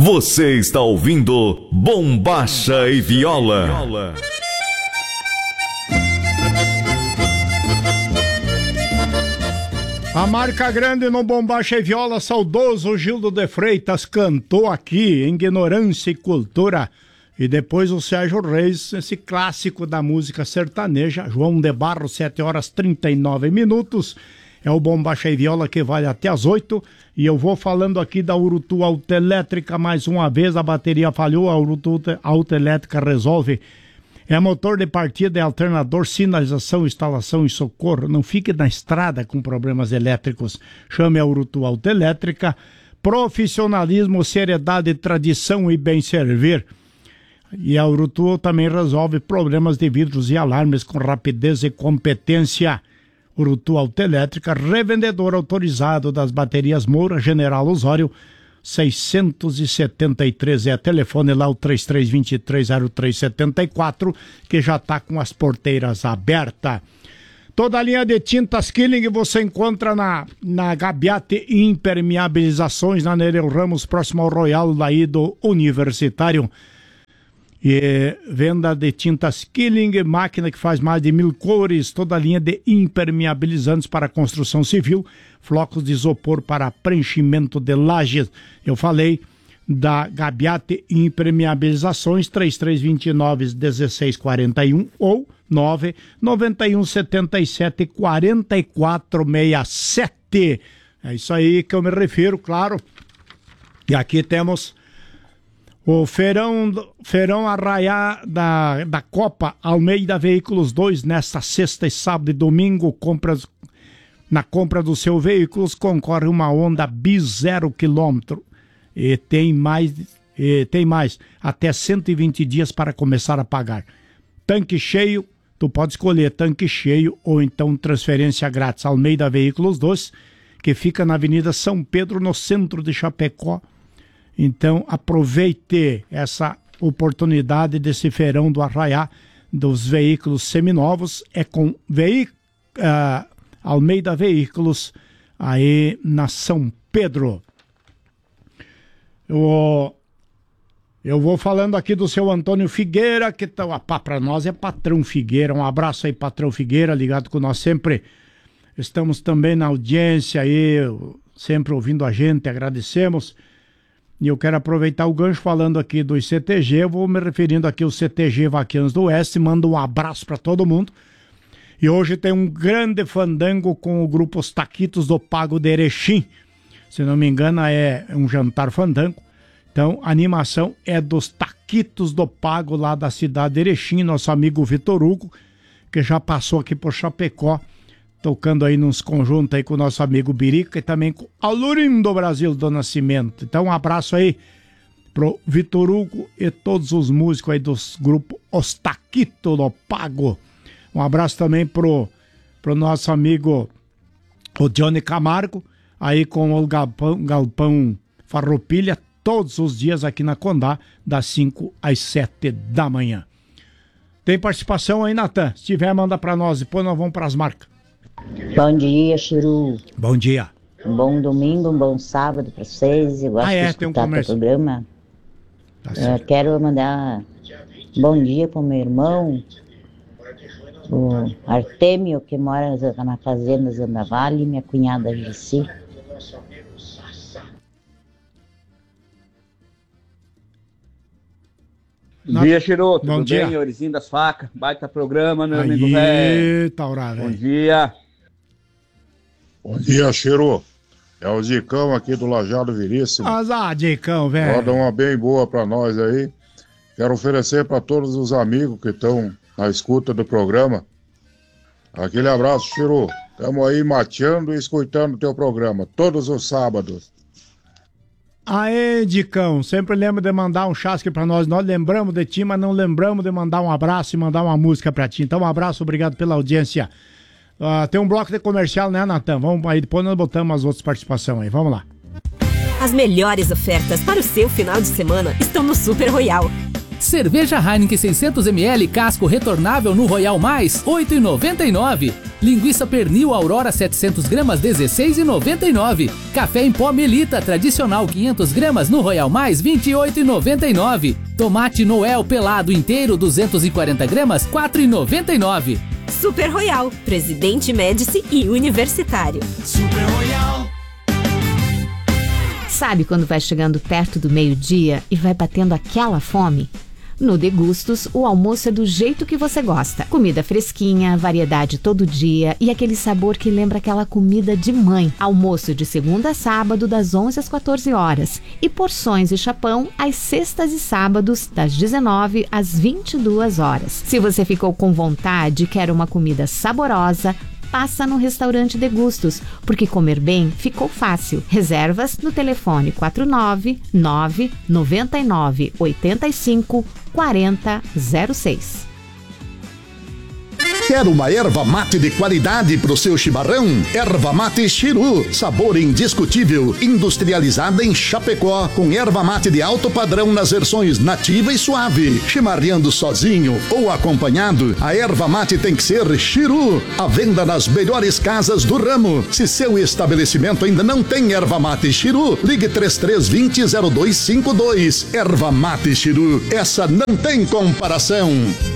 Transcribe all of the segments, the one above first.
Você está ouvindo Bombacha e Viola. A marca grande no Bombacha e Viola, saudoso Gildo de Freitas cantou aqui, Ignorância e Cultura. E depois o Sérgio Reis, esse clássico da música sertaneja, João de Barro, 7h39. É o Bombacha e Viola que vai até as 8. E eu vou falando aqui da Urutu Autoelétrica mais uma vez. A bateria falhou, a Urutu Autoelétrica resolve. É motor de partida, é alternador, sinalização, instalação e socorro. Não fique na estrada com problemas elétricos. Chame a Urutu Autoelétrica. Profissionalismo, seriedade, tradição e bem servir. E a Urutu também resolve problemas de vidros e alarmes com rapidez e competência. Urutu Autoelétrica, revendedor autorizado das baterias Moura, General Osório, 673 é telefone lá, o 33230374, que já está com as porteiras abertas. Toda a linha de tintas Killing você encontra na Gabiate Impermeabilizações, na Nereu Ramos, próximo ao Royal daí do Universitário. E venda de tintas Killing, máquina que faz mais de 1000 cores, toda a linha de impermeabilizantes para construção civil, flocos de isopor para preenchimento de lajes. Eu falei da Gabiate Impermeabilizações, 3329-1641 ou 99177-4467. É isso aí que eu me refiro, claro. E aqui temos o Feirão Arraiá da Copa Almeida Veículos 2, nesta sexta e sábado e domingo, na compra dos seus veículos, concorre uma Honda Bis 0 km. E tem mais, até 120 dias para começar a pagar. Tanque cheio, tu pode escolher tanque cheio ou então transferência grátis. Almeida Veículos 2, que fica na Avenida São Pedro, no centro de Chapecó. Então, aproveite essa oportunidade desse feirão do Arraiá dos veículos seminovos. É com Almeida Veículos, aí na São Pedro. Eu vou falando aqui do seu Antônio Figueira, que para nós é patrão Figueira. Um abraço aí, patrão Figueira, ligado com nós sempre. Estamos também na audiência aí, sempre ouvindo a gente, agradecemos. E eu quero aproveitar o gancho falando aqui dos CTG, eu vou me referindo aqui ao CTG Vaquianos do Oeste, mando um abraço para todo mundo. E hoje tem um grande fandango com o grupo Os Taquitos do Pago de Erechim. Se não me engano é um jantar fandango. Então a animação é dos Taquitos do Pago lá da cidade de Erechim, nosso amigo Vitor Hugo, que já passou aqui por Chapecó, tocando aí nos conjuntos aí com o nosso amigo Birica e também com Alurim do Brasil do Nascimento. Então um abraço aí pro Vitor Hugo e todos os músicos aí dos grupos Os Taquitos do Pago. Um abraço também pro nosso amigo o Johnny Camargo, aí com o Galpão Farroupilha, todos os dias aqui na Condá, das 5 às 7 da manhã. Tem participação aí, Natan? Se tiver, manda pra nós, depois nós vamos pras marcas. Bom dia, Chiru. Bom dia. Um bom domingo, um bom sábado para vocês. Eu gosto de escutar o programa. Tá certo. Quero mandar bom dia para o meu irmão, o Artêmio, que mora na fazenda Zandavale, minha cunhada Gissi. Bom dia, Chiru. Bom Tudo dia. bem? Orizinho das Facas. Baita programa, meu amigo velho. Bom dia. Bom dia, Chiru. É o Dicão aqui do Lajado Viríssimo. Dicão, velho. Roda uma bem boa pra nós aí. Quero oferecer pra todos os amigos que estão na escuta do programa. Aquele abraço, Chiru. Estamos aí mateando e escutando o teu programa todos os sábados. Aê, Dicão, sempre lembra de mandar um chasque pra nós. Nós lembramos de ti, mas não lembramos de mandar um abraço e mandar uma música pra ti. Então um abraço, obrigado pela audiência. Tem um bloco de comercial, né, Natan? Vamos aí, depois nós botamos as outras participações aí, vamos lá. As melhores ofertas para o seu final de semana estão no Super Royal. Cerveja Heineken 600ml casco retornável no Royal Mais, R$ 8,99. Linguiça pernil Aurora 700 gramas 16,99. Café em pó Melita tradicional 500 gramas no Royal Mais 28,99. Tomate Noel pelado inteiro 240 gramas 4,99. Super Royal, Presidente Médici e Universitário. Super Royal. Sabe quando vai chegando perto do meio-dia e vai batendo aquela fome? No Degustos, o almoço é do jeito que você gosta. Comida fresquinha, variedade todo dia e aquele sabor que lembra aquela comida de mãe. Almoço de segunda a sábado, das 11 às 14 horas. E porções e chapão às sextas e sábados, das 19 às 22 horas. Se você ficou com vontade e quer uma comida saborosa, passa no restaurante Degustos, porque comer bem ficou fácil. Reservas no telefone 499-9985-4006. Quer uma erva mate de qualidade para o seu chimarrão? Erva mate Chiru, sabor indiscutível, industrializada em Chapecó, com erva mate de alto padrão nas versões nativa e suave. Chimarreando sozinho ou acompanhado, a erva mate tem que ser Chiru. À venda nas melhores casas do ramo. Se seu estabelecimento ainda não tem erva mate Chiru, ligue 3320-0252. Erva mate Chiru, essa não tem comparação.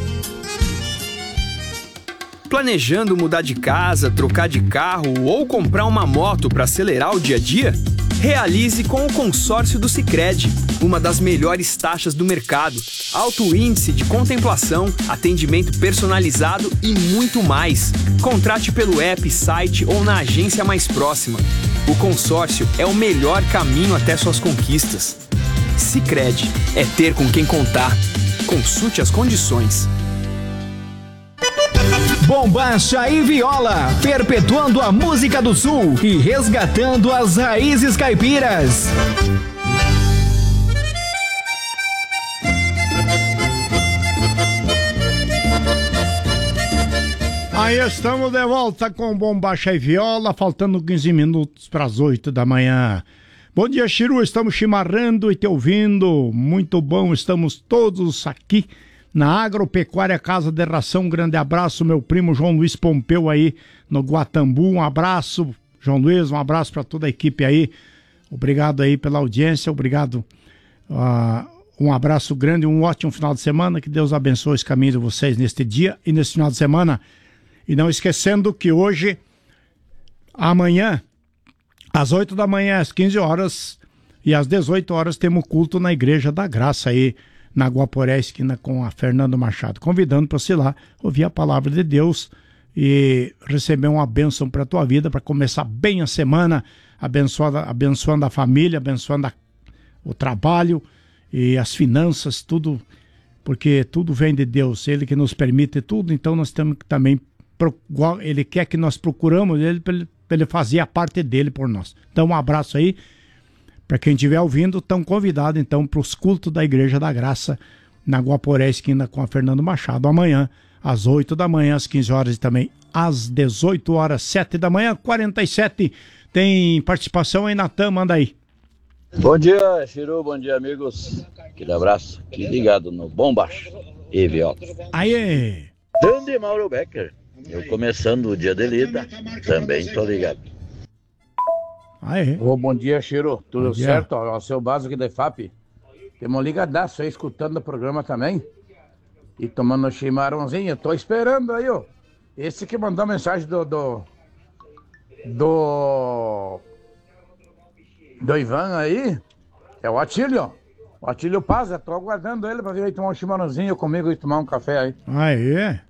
Planejando mudar de casa, trocar de carro ou comprar uma moto para acelerar o dia a dia? Realize com o consórcio do Sicredi, uma das melhores taxas do mercado, alto índice de contemplação, atendimento personalizado e muito mais. Contrate pelo app, site ou na agência mais próxima. O consórcio é o melhor caminho até suas conquistas. Sicredi, é ter com quem contar. Consulte as condições. Bombacha e Viola, perpetuando a música do Sul e resgatando as raízes caipiras. Aí estamos de volta com Bombacha e Viola, faltando 15 minutos para as 8 da manhã. Bom dia, Chiru, estamos chimarrando e te ouvindo. Muito bom, estamos todos aqui na Agropecuária Casa de Ração. Um grande abraço, meu primo João Luiz Pompeu aí no Guatambu. Um abraço, João Luiz, um abraço para toda a equipe aí. Obrigado aí pela audiência, obrigado. Um abraço grande, um ótimo final de semana. Que Deus abençoe os caminhos de vocês neste dia e nesse final de semana. E não esquecendo que hoje, amanhã, às 8 da manhã, às 15 horas e às 18 horas, temos culto na Igreja da Graça aí, na Guaporé, esquina com a Fernando Machado, convidando para você ir lá ouvir a palavra de Deus e receber uma bênção para a tua vida, para começar bem a semana, abençoando a família, abençoando o trabalho e as finanças, tudo, porque tudo vem de Deus, Ele que nos permite tudo, então nós temos que também, Ele quer que nós procuramos Ele para Ele fazer a parte dele por nós. Então um abraço aí. Para quem estiver ouvindo, estão convidados então para os cultos da Igreja da Graça na Guaporé, esquina com a Fernando Machado, amanhã, às 8 da manhã, às 15 horas e também às 18 horas, 7 da manhã, 47. Tem participação aí, Natan, manda aí. Bom dia, Chiru, bom dia, amigos. Aquele abraço, aqui ligado no Bombacha e Viola. Aê! Grande Mauro Becker, eu começando o dia de lida, também tô ligado. Bom dia, Chiru. Tudo certo? Ó, o seu básico da FAP. Temos ligadaço aí, escutando o programa também. E tomando chimarrãozinho. Tô esperando aí, ó. Esse que mandou a mensagem do Ivan aí é o Atílio. O Atílio Paz. Eu tô aguardando ele pra vir aí tomar um chimarrãozinho comigo e tomar um café aí. Aê!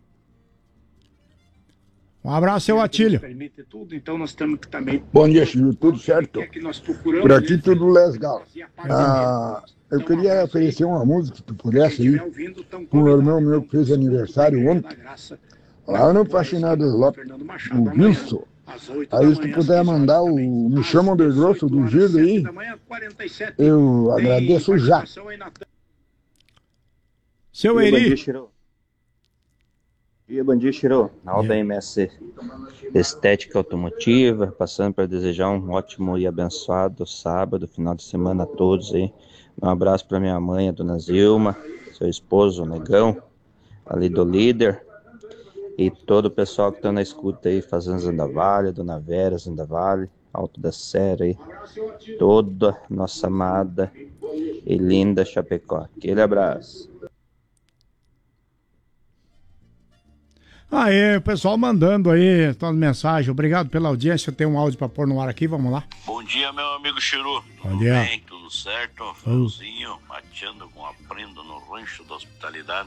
Um abraço, seu Atílio. Permite tudo, então nós temos que também. Bom dia, Chiru, tudo certo? Por aqui tudo legal. Eu queria oferecer uma música, se tu pudesse aí, para um irmão meu que fez aniversário ontem, lá no Faxinado Lopes, o Wilson. Aí se tu puder mandar o Me Chamam de Grosso do Giro aí, eu agradeço já. Seu Eri. Bom dia, Chiru. Na OBMS Estética Automotiva, passando para desejar um ótimo e abençoado sábado, final de semana a todos aí. Um abraço para minha mãe, a dona Zilma, seu esposo, o Negão, ali do Líder. E todo o pessoal que está na escuta aí, Fazendas da Vale, Dona Vera, da Vale, Alto da Serra aí, toda nossa amada e linda Chapecó. Aquele abraço. Aí, o pessoal mandando aí todas as mensagens. Obrigado pela audiência. Eu tenho um áudio para pôr no ar aqui, vamos lá. Bom dia, meu amigo Chiru. Bom dia. Tudo bem, tudo certo? Friozinho, mateando com a prenda no rancho da hospitalidade.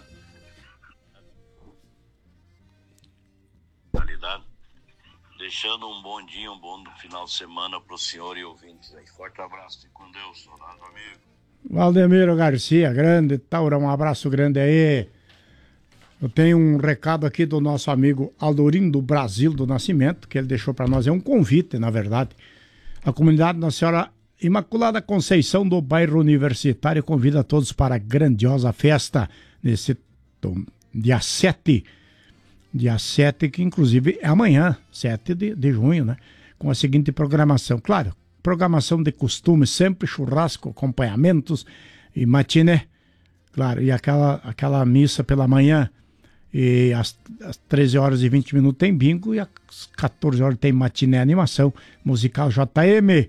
Deixando um bom dia, um bom final de semana pro senhor e ouvintes aí. Forte abraço, fique com Deus, soldado amigo. Valdemiro Garcia, grande, Taura, um abraço grande aí. Eu tenho um recado aqui do nosso amigo Aldorindo Brasil do Nascimento, que ele deixou para nós, é um convite, na verdade. A comunidade Nossa Senhora Imaculada Conceição do bairro Universitário convida todos para a grandiosa festa nesse dia 7, que inclusive é amanhã, 7 de junho, né? Com a seguinte programação. Claro, programação de costume, sempre churrasco, acompanhamentos e matiné. Claro, e aquela missa pela manhã. E às 13 horas e 20 minutos tem bingo e às 14 horas tem matiné animação musical JMA.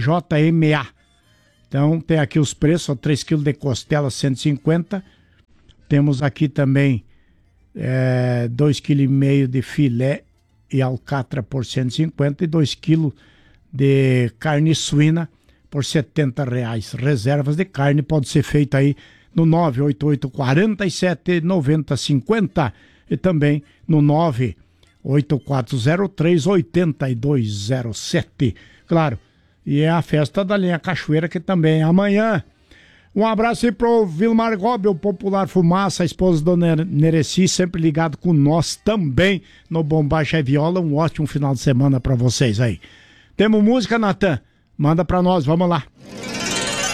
Então tem aqui os preços, 3 kg de costela 150. Temos aqui também 2,5 kg de filé e alcatra por 150 e 2 kg de carne suína por R$70. Reservas de carne pode ser feita aí no 988 47 90 50 e também no 98403 8207. Claro, e é a festa da linha Cachoeira, que também é amanhã. Um abraço aí pro Vilmar Gobi, o popular Fumaça, a esposa do Nereci, sempre ligado com nós também no Bombacha e Viola. Um ótimo final de semana para vocês aí. Temos música, Natan? Manda para nós, vamos lá.